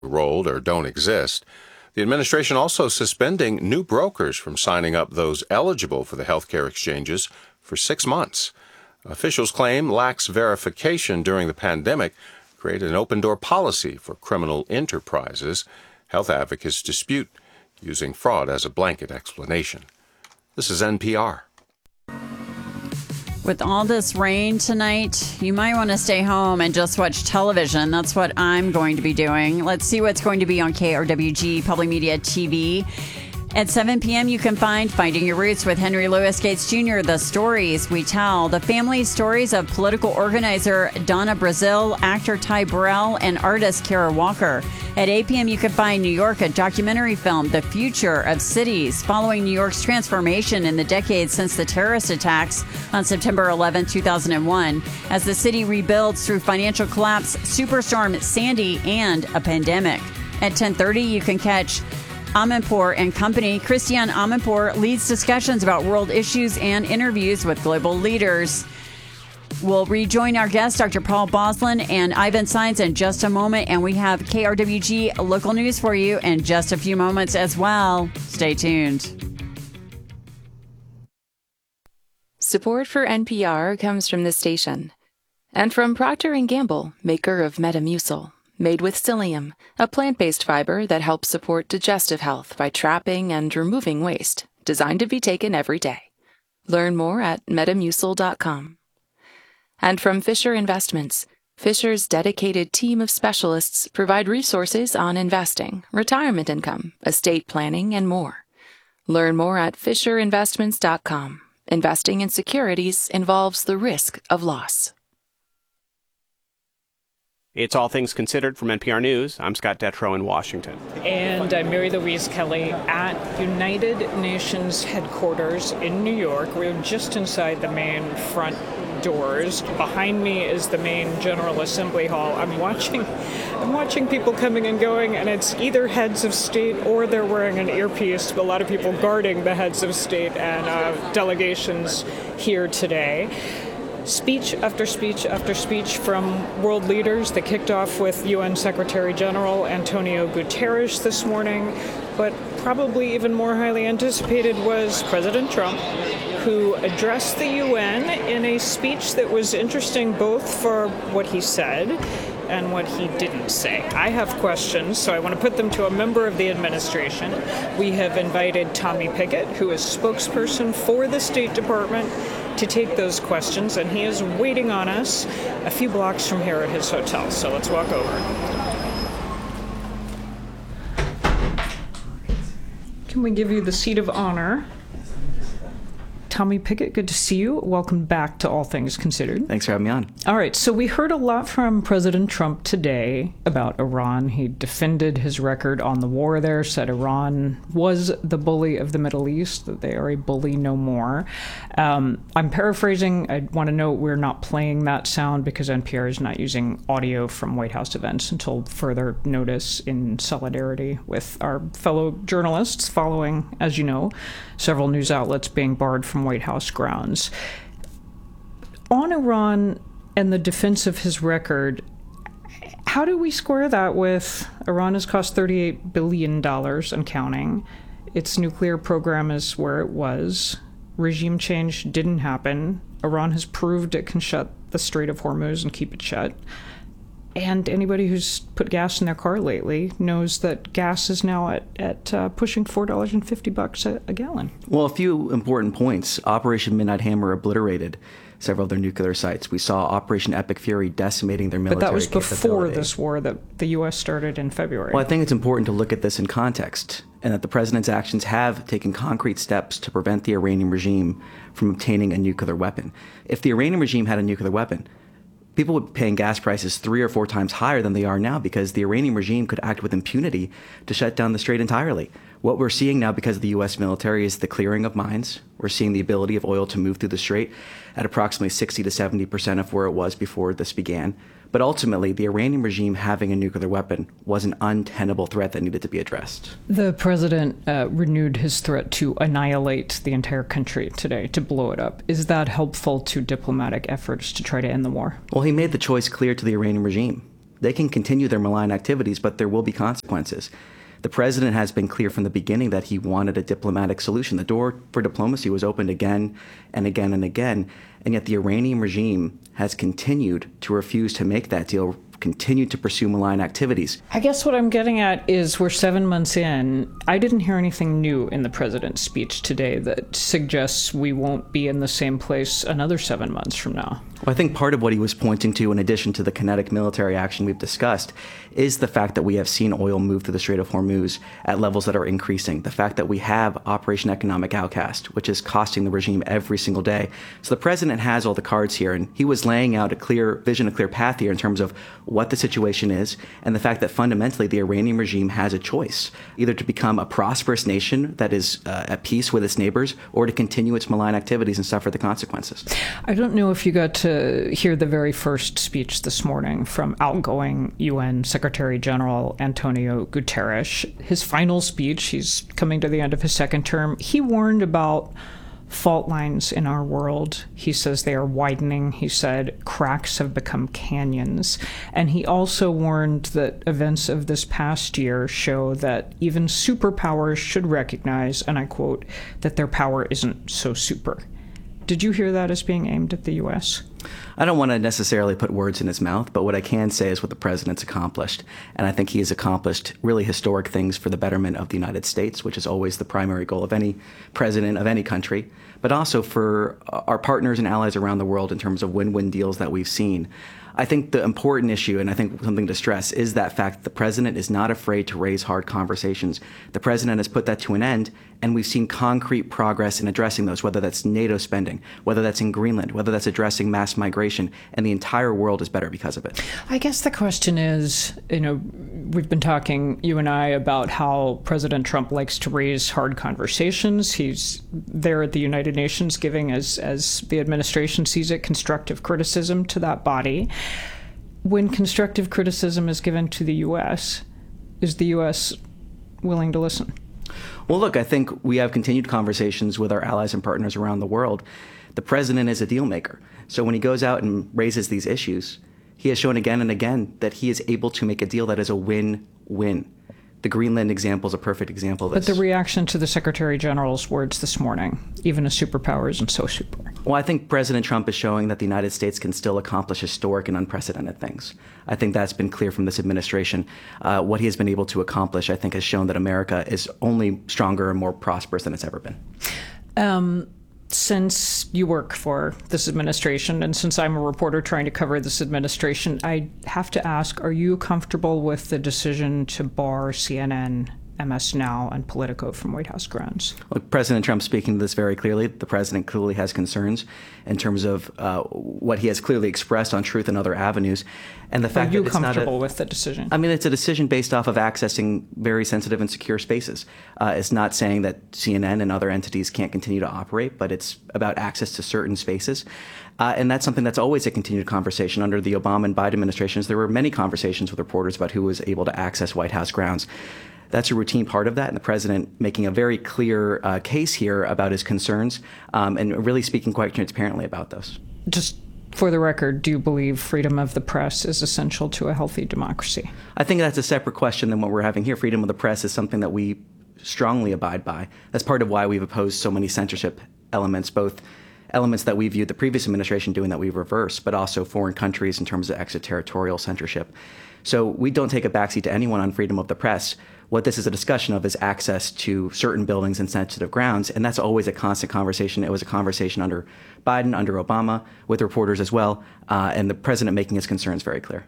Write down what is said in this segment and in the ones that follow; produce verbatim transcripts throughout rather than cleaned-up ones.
rolled or don't exist. The administration also suspending new brokers from signing up those eligible for the healthcare exchanges for six months. Officials claim lax verification during the pandemic created an open-door policy for criminal enterprises. Health advocates dispute using fraud as a blanket explanation. This is N P R. With all this rain tonight, you might want to stay home and just watch television. That's what I'm going to be doing. Let's see what's going to be on K R W G Public Media T V. At seven p.m., you can find Finding Your Roots with Henry Louis Gates Junior, The Stories We Tell, the family stories of political organizer Donna Brazile, actor Ty Burrell, and artist Kara Walker. At eight p.m., you can find New York, a documentary film, The Future of Cities, following New York's transformation in the decades since the terrorist attacks on September eleventh, two thousand one, as the city rebuilds through financial collapse, Superstorm Sandy, and a pandemic. At ten thirty, you can catch Amanpour and Company. Christiane Amanpour leads discussions about world issues and interviews with global leaders. We'll rejoin our guests, Doctor Paul Boslin and Ivan Saenz, in just a moment, and we have K R W G local news for you in just a few moments as well. Stay tuned. Support for N P R comes from this station and from Procter and Gamble, maker of Metamucil. Made with psyllium, a plant-based fiber that helps support digestive health by trapping and removing waste, designed to be taken every day. Learn more at metamucil dot com. And from Fisher Investments, Fisher's dedicated team of specialists provide resources on investing, retirement income, estate planning, and more. Learn more at fisher investments dot com. Investing in securities involves the risk of loss. It's All Things Considered from N P R News. I'm Scott Detrow in Washington. And I'm Mary Louise Kelly at United Nations headquarters in New York. We're just inside the main front doors. Behind me is the main General Assembly Hall. I'm watching I'm watching people coming and going, and it's either heads of state or they're wearing an earpiece. A lot of people guarding the heads of state and uh, delegations here today. Speech after speech after speech from world leaders. They kicked off with U N Secretary General Antonio Guterres this morning, but probably even more highly anticipated was President Trump, who addressed the U N in a speech that was interesting both for what he said and what he didn't say. I have questions, so I want to put them to a member of the administration. We have invited Tommy Pickett, who is spokesperson for the State Department, to take those questions, and he is waiting on us a few blocks from here at his hotel. So let's walk over. Can we give you the seat of honor? Tommy Pickett, good to see you. Welcome back to All Things Considered. Thanks for having me on. All right, so we heard a lot from President Trump today about Iran. He defended his record on the war there, said Iran was the bully of the Middle East, that they are a bully no more. Um, I'm paraphrasing. I want to note we're not playing that sound because N P R is not using audio from White House events until further notice, in solidarity with our fellow journalists following, as you know, several news outlets being barred from White House grounds. On Iran and the defense of his record, how do we square that with Iran has cost thirty-eight billion dollars and counting? Its nuclear program is where it was. Regime change didn't happen. Iran has proved it can shut the Strait of Hormuz and keep it shut. And anybody who's put gas in their car lately knows that gas is now at, at uh, pushing four dollars and fifty cents a, a gallon. Well, a few important points. Operation Midnight Hammer obliterated several of their nuclear sites. We saw Operation Epic Fury decimating their military But that was before capability. this war that the U S started in February. Well, I think it's important to look at this in context, and that the president's actions have taken concrete steps to prevent the Iranian regime from obtaining a nuclear weapon. If the Iranian regime had a nuclear weapon, people would be paying gas prices three or four times higher than they are now, because the Iranian regime could act with impunity to shut down the strait entirely. What we're seeing now because of the U S military is the clearing of mines. We're seeing the ability of oil to move through the strait at approximately sixty to seventy percent of where it was before this began. But ultimately, the Iranian regime having a nuclear weapon was an untenable threat that needed to be addressed. The president uh, renewed his threat to annihilate the entire country today, to blow it up. Is that helpful to diplomatic efforts to try to end the war? Well, he made the choice clear to the Iranian regime. They can continue their malign activities, but there will be consequences. The president has been clear from the beginning that he wanted a diplomatic solution. The door for diplomacy was opened again and again and again, and yet the Iranian regime has continued to refuse to make that deal, continued to pursue malign activities. I guess what I'm getting at is we're seven months in. I didn't hear anything new in the president's speech today that suggests we won't be in the same place another seven months from now. Well, I think part of what he was pointing to, in addition to the kinetic military action we've discussed, is the fact that we have seen oil move through the Strait of Hormuz at levels that are increasing. The fact that we have Operation Economic Outcast, which is costing the regime every single day. So the president has all the cards here, and he was laying out a clear vision, a clear path here in terms of what the situation is, and the fact that fundamentally the Iranian regime has a choice, either to become a prosperous nation that is uh, at peace with its neighbors, or to continue its malign activities and suffer the consequences. I don't know if you got to hear the very first speech this morning from outgoing U N Secretary General Antonio Guterres. His final speech, he's coming to the end of his second term, he warned about fault lines in our world. He says they are widening. He said cracks have become canyons. And he also warned that events of this past year show that even superpowers should recognize, and I quote, that their power isn't so super. Did you hear that as being aimed at the U S? I don't want to necessarily put words in his mouth, but what I can say is what the president's accomplished. And I think he has accomplished really historic things for the betterment of the United States, which is always the primary goal of any president of any country, but also for our partners and allies around the world in terms of win-win deals that we've seen. I think the important issue, and I think something to stress, is that fact that the president is not afraid to raise hard conversations. The president has put that to an end, and we've seen concrete progress in addressing those, whether that's NATO spending, whether that's in Greenland, whether that's addressing mass migration, and the entire world is better because of it. I guess the question is, you know, we've been talking, you and I, about how President Trump likes to raise hard conversations. He's there at the United Nations giving, as, as the administration sees it, constructive criticism to that body. When constructive criticism is given to the U S, is the U S willing to listen? Well, look, I think we have continued conversations with our allies and partners around the world. The president is a deal maker. So when he goes out and raises these issues, he has shown again and again that he is able to make a deal that is a win-win. The Greenland example is a perfect example of this. But the reaction to the Secretary General's words this morning, even a superpower isn't so super. Well, I think President Trump is showing that the United States can still accomplish historic and unprecedented things. I think that's been clear from this administration. Uh, what he has been able to accomplish, I think, has shown that America is only stronger and more prosperous than it's ever been. Um, since you work for this administration, and since I'm a reporter trying to cover this administration, I have to ask, are you comfortable with the decision to bar C N N, M S Now, and Politico from White House grounds? Look, President Trump speaking to this very clearly. The president clearly has concerns in terms of uh, what he has clearly expressed on Truth and other avenues. And the fact Are you that it's not comfortable a, with the decision? I mean, it's a decision based off of accessing very sensitive and secure spaces. Uh, it's not saying that C N N and other entities can't continue to operate, but it's about access to certain spaces. Uh, and that's something that's always a continued conversation. Under the Obama and Biden administrations, there were many conversations with reporters about who was able to access White House grounds. That's a routine part of that, and the president making a very clear uh, case here about his concerns um, and really speaking quite transparently about those. Just for the record, do you believe freedom of the press is essential to a healthy democracy? I think that's a separate question than what we're having here. Freedom of the press is something that we strongly abide by. That's part of why we've opposed so many censorship elements, both elements that we viewed the previous administration doing that we've reversed, but also foreign countries in terms of extraterritorial censorship. So we don't take a backseat to anyone on freedom of the press. What this is a discussion of is access to certain buildings and sensitive grounds, and that's always a constant conversation. It was a conversation under Biden, under Obama, with reporters as well, uh, and the president making his concerns very clear.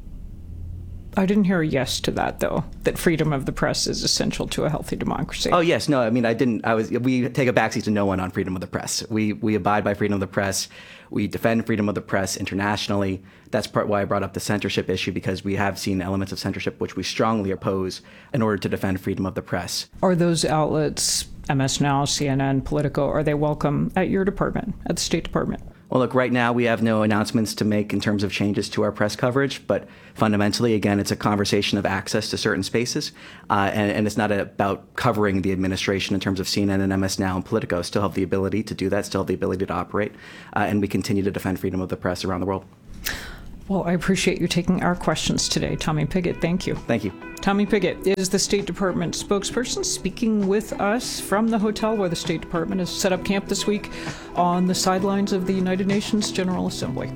I didn't hear a yes to that, though, that freedom of the press is essential to a healthy democracy. Oh, yes. No, I mean, I didn't. I was. We take a backseat to no one on freedom of the press. We we abide by freedom of the press. We defend freedom of the press internationally. That's part why I brought up the censorship issue, because we have seen elements of censorship which we strongly oppose in order to defend freedom of the press. Are those outlets, M S Now, C N N, Politico, are they welcome at your department, at the State Department? Well, look, right now we have no announcements to make in terms of changes to our press coverage, but fundamentally, again, it's a conversation of access to certain spaces, uh, and, and it's not about covering the administration in terms of C N N and M S Now and Politico. Still have the ability to do that, still have the ability to operate, uh, and we continue to defend freedom of the press around the world. Well, I appreciate you taking our questions today, Tommy Pigott. Thank you. Thank you. Tommy Pigott is the State Department spokesperson, speaking with us from the hotel where the State Department has set up camp this week on the sidelines of the United Nations General Assembly.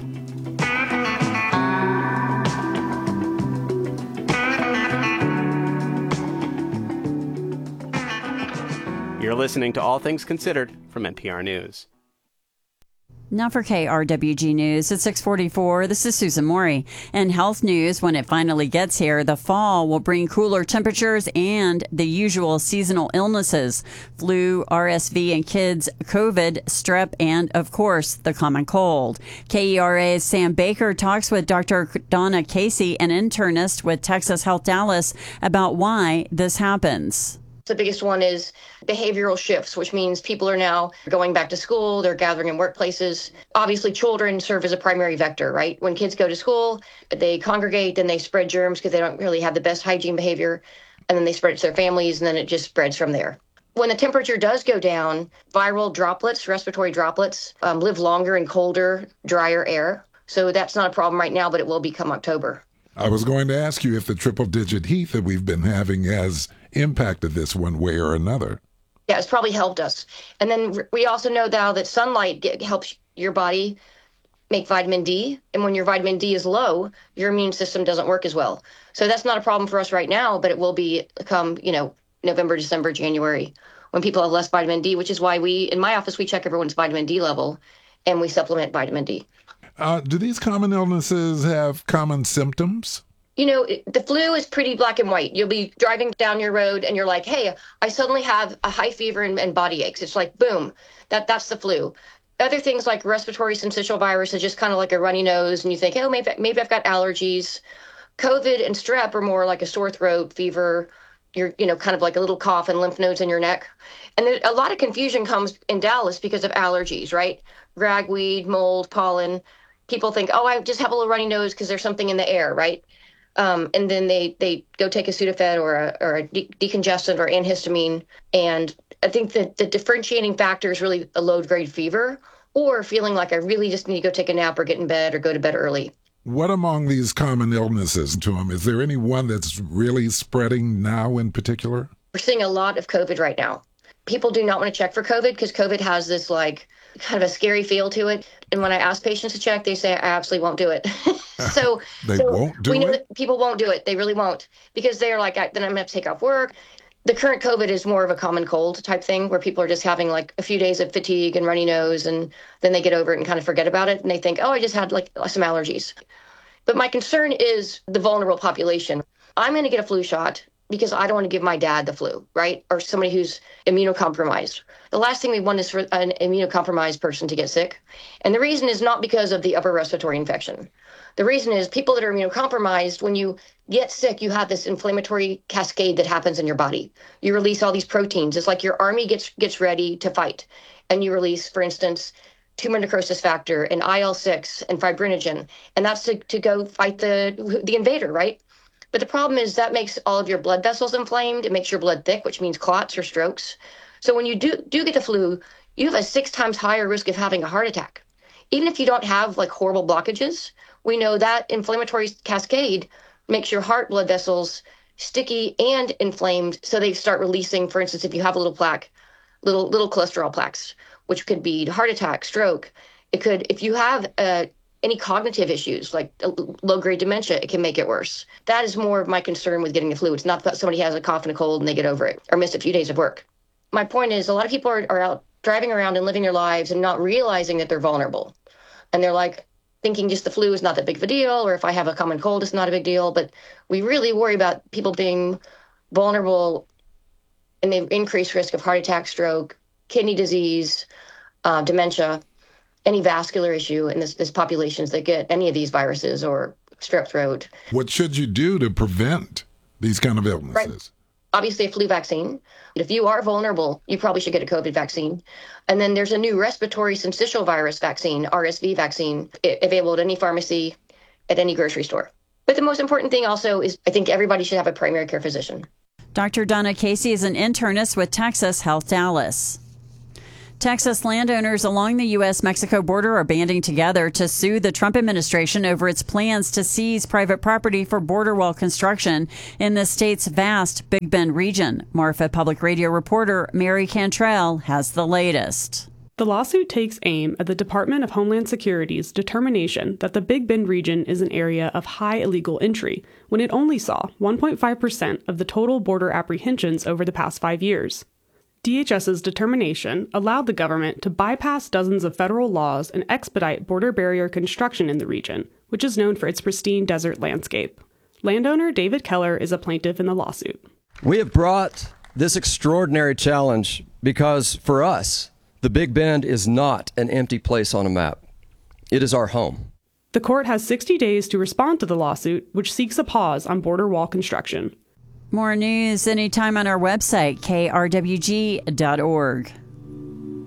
You're listening to All Things Considered from N P R News. Now for K R W G News at six forty-four, this is Susan Morey. In health news, when it finally gets here, the fall will bring cooler temperatures and the usual seasonal illnesses, flu, R S V in kids, COVID, strep, and, of course, the common cold. K E R A's Sam Baker talks with Doctor Donna Casey, an internist with Texas Health Dallas, about why this happens. The biggest one is behavioral shifts, which means people are now going back to school, they're gathering in workplaces. Obviously, children serve as a primary vector, right? When kids go to school, they congregate and they spread germs because they don't really have the best hygiene behavior, and then they spread it to their families, and then it just spreads from there. When the temperature does go down, viral droplets, respiratory droplets, um, live longer in colder, drier air. So that's not a problem right now, but it will become October. I was going to ask you if the triple-digit heat that we've been having has impacted this one way or another. Yeah, it's probably helped us. And then we also know now that sunlight get, helps your body make vitamin D. And when your vitamin D is low, your immune system doesn't work as well. So that's not a problem for us right now, but it will be come, you know, November, December, January, when people have less vitamin D, which is why we, in my office, we check everyone's vitamin D level and we supplement vitamin D. Uh, do these common illnesses have common symptoms? You know, it, the flu is pretty black and white. You'll be driving down your road and you're like, hey, I suddenly have a high fever and, and body aches. It's like, boom, that that's the flu. Other things like respiratory syncytial virus is just kind of like a runny nose, and you think, oh, maybe, maybe I've got allergies. COVID and strep are more like a sore throat, fever, you're, you know, kind of like a little cough and lymph nodes in your neck. And there, a lot of confusion comes in Dallas because of allergies, right? Ragweed, mold, pollen. People think, oh, I just have a little runny nose because there's something in the air, right? Um, and then they, they go take a Sudafed or a, or a de- decongestant or antihistamine. And I think that the differentiating factor is really a low-grade fever or feeling like I really just need to go take a nap or get in bed or go to bed early. What among these common illnesses, to them, is there any one that's really spreading now in particular? We're seeing a lot of COVID right now. People do not want to check for COVID because COVID has this like kind of a scary feel to it. And when I ask patients to check, they say, I absolutely won't do it. so they so won't do we know it? that people won't do it. They really won't, because they're like, I, then I'm going to have to take off work. The current COVID is more of a common cold type thing where people are just having like a few days of fatigue and runny nose, and then they get over it and kind of forget about it. And they think, oh, I just had like some allergies. But my concern is the vulnerable population. I'm going to get a flu shot because I don't want to give my dad the flu, right? Or somebody who's immunocompromised. The last thing we want is for an immunocompromised person to get sick. And the reason is not because of the upper respiratory infection. The reason is people that are immunocompromised, when you get sick, you have this inflammatory cascade that happens in your body. You release all these proteins. It's like your army gets gets ready to fight. And you release, for instance, tumor necrosis factor and I L six and fibrinogen. And that's to, to go fight the the invader, right? But the problem is that makes all of your blood vessels inflamed. It makes your blood thick, which means clots or strokes. So when you do, do get the flu, you have a six times higher risk of having a heart attack. Even if you don't have like horrible blockages, we know that inflammatory cascade makes your heart blood vessels sticky and inflamed. So they start releasing, for instance, if you have a little plaque, little little cholesterol plaques, which could be heart attack, stroke. It could, if you have uh, any cognitive issues like low-grade dementia, it can make it worse. That is more of my concern with getting the flu. It's not that somebody has a cough and a cold and they get over it or miss a few days of work. My point is a lot of people are, are out driving around and living their lives and not realizing that they're vulnerable. And they're like thinking just the flu is not that big of a deal, or if I have a common cold, it's not a big deal. But we really worry about people being vulnerable and the increased risk of heart attack, stroke, kidney disease, uh, dementia, any vascular issue in this, this populations that get any of these viruses or strep throat. What should you do to prevent these kind of illnesses? Right. Obviously, a flu vaccine. If you are vulnerable, you probably should get a COVID vaccine. And then there's a new respiratory syncytial virus vaccine, R S V vaccine, available at any pharmacy, at any grocery store. But the most important thing also is I think everybody should have a primary care physician. Doctor Donna Casey is an internist with Texas Health Dallas. Texas landowners along the U S Mexico border are banding together to sue the Trump administration over its plans to seize private property for border wall construction in the state's vast Big Bend region. Marfa Public Radio reporter Mary Cantrell has the latest. The lawsuit takes aim at the Department of Homeland Security's determination that the Big Bend region is an area of high illegal entry, when it only saw one point five percent of the total border apprehensions over the past five years. D H S's determination allowed the government to bypass dozens of federal laws and expedite border barrier construction in the region, which is known for its pristine desert landscape. Landowner David Keller is a plaintiff in the lawsuit. We have brought this extraordinary challenge because, for us, the Big Bend is not an empty place on a map. It is our home. The court has sixty days to respond to the lawsuit, which seeks a pause on border wall construction. More news anytime on our website, K R W G dot org.